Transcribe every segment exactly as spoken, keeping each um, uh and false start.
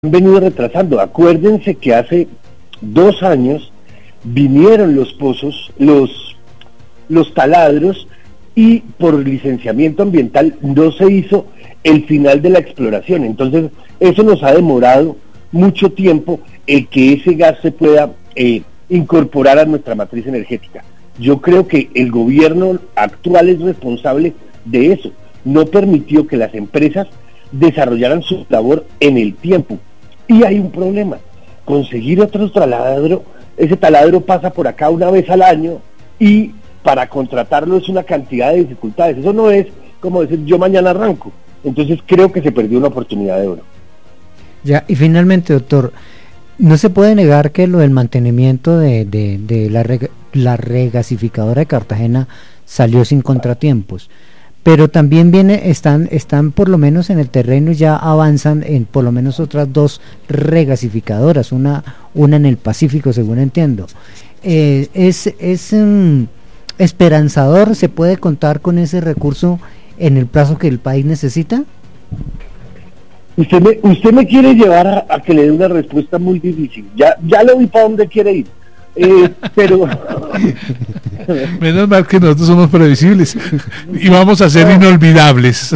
han venido retrasando. Acuérdense que hace dos años vinieron los pozos, los, los taladros, y por licenciamiento ambiental no se hizo el final de la exploración. Entonces eso nos ha demorado mucho tiempo el que ese gas se pueda eh, incorporar a nuestra matriz energética. Yo creo que el gobierno actual es responsable de eso. No permitió que las empresas desarrollaran su labor en el tiempo. Y hay un problema: conseguir otro taladro. Ese taladro pasa por acá una vez al año y para contratarlo es una cantidad de dificultades. Eso no es como decir yo mañana arranco. Entonces creo que se perdió una oportunidad de oro. Ya, y finalmente, doctor, no se puede negar que lo del mantenimiento de, de, de la, reg la regasificadora de Cartagena salió sin contratiempos, pero también viene, están, están por lo menos en el terreno, ya avanzan en por lo menos otras dos regasificadoras, una, una en el Pacífico, según entiendo. Eh, es, es um, esperanzador, ¿se puede contar con ese recurso en el plazo que el país necesita? Usted me, usted me quiere llevar a, a que le dé una respuesta muy difícil. Ya, ya lo vi para dónde quiere ir. Eh, pero menos mal que nosotros somos previsibles y vamos a ser inolvidables.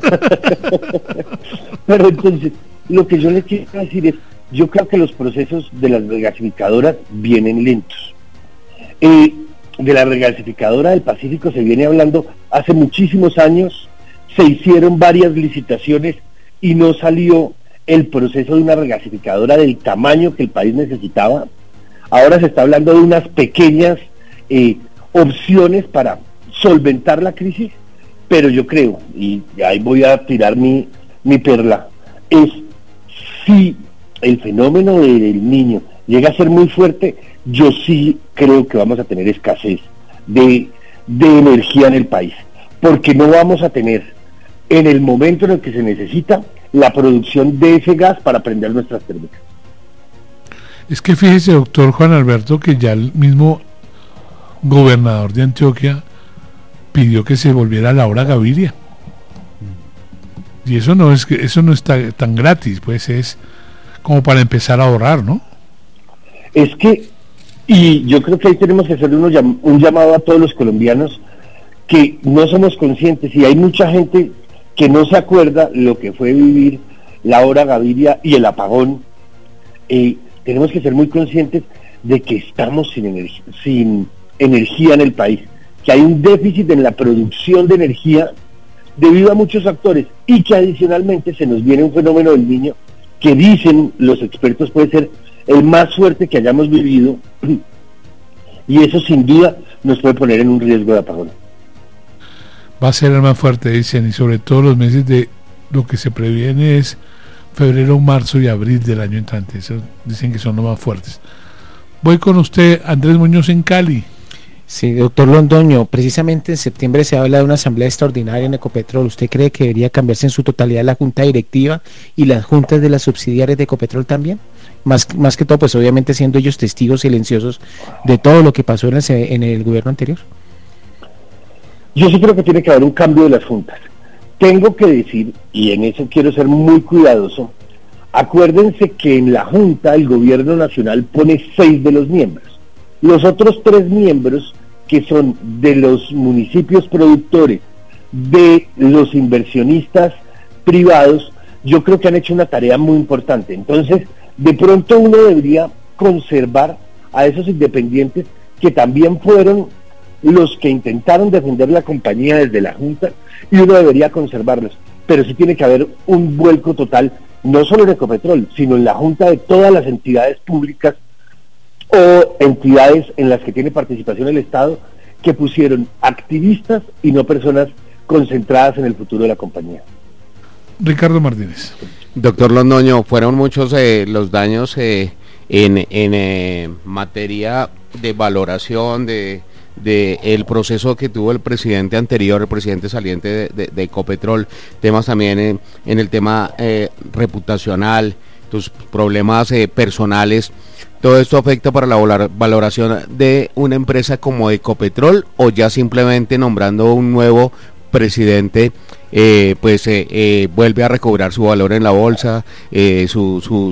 Pero entonces, lo que yo le quiero decir es, yo creo que los procesos de las regasificadoras vienen lentos. Eh, de la regasificadora del Pacífico se viene hablando hace muchísimos años, se hicieron varias licitaciones y no salió el proceso de una regasificadora del tamaño que el país necesitaba. Ahora se está hablando de unas pequeñas eh, opciones para solventar la crisis, pero yo creo, y ahí voy a tirar mi, mi perla, es si el fenómeno del Niño llega a ser muy fuerte, yo sí creo que vamos a tener escasez de, de energía en el país, porque no vamos a tener en el momento en el que se necesita la producción de ese gas para prender nuestras térmicas. Es que fíjese, doctor Juan Alberto, que ya el mismo gobernador de Antioquia pidió que se volviera a Laura Gaviria. Y eso no es que eso no está tan gratis, pues es como para empezar a ahorrar, ¿no? Es que, y yo creo que ahí tenemos que hacer uno, un llamado a todos los colombianos que no somos conscientes, y hay mucha gente que no se acuerda lo que fue vivir Laura Gaviria y el apagón. Eh, tenemos que ser muy conscientes de que estamos sin, energ sin energía en el país, que hay un déficit en la producción de energía debido a muchos factores, y que adicionalmente se nos viene un fenómeno del Niño que dicen los expertos puede ser el más fuerte que hayamos vivido, y eso sin duda nos puede poner en un riesgo de apagón. Va a ser el más fuerte, dicen, y sobre todo los meses de lo que se previene es febrero, marzo y abril del año entrante. Eso dicen que son los más fuertes. Voy con usted, Andrés Muñoz, en Cali. Sí, doctor Londoño, precisamente en septiembre se habla de una asamblea extraordinaria en Ecopetrol. ¿Usted cree que debería cambiarse en su totalidad la junta directiva y las juntas de las subsidiarias de Ecopetrol también? Más, más que todo, pues obviamente siendo ellos testigos silenciosos de todo lo que pasó en el, en el gobierno anterior. Yo sí creo que tiene que haber un cambio de las juntas. Tengo que decir, y en eso quiero ser muy cuidadoso, acuérdense que en la junta el gobierno nacional pone seis de los miembros. Los otros tres miembros, que son de los municipios productores, de los inversionistas privados, yo creo que han hecho una tarea muy importante. Entonces, de pronto uno debería conservar a esos independientes que también fueron los que intentaron defender la compañía desde la Junta, y uno debería conservarlos, pero sí tiene que haber un vuelco total, no solo en Ecopetrol, sino en la Junta de todas las entidades públicas o entidades en las que tiene participación el Estado, que pusieron activistas y no personas concentradas en el futuro de la compañía. Ricardo Martínez. Doctor Londoño, fueron muchos eh, los daños eh, en, en eh, materia de valoración de de el proceso que tuvo el presidente anterior, el presidente saliente de, de, de Ecopetrol, temas también en, en el tema eh, reputacional, tus problemas eh, personales. ¿Todo esto afecta para la valoración de una empresa como Ecopetrol, o ya simplemente nombrando un nuevo presidente eh, pues eh, eh, vuelve a recobrar su valor en la bolsa, eh, su, su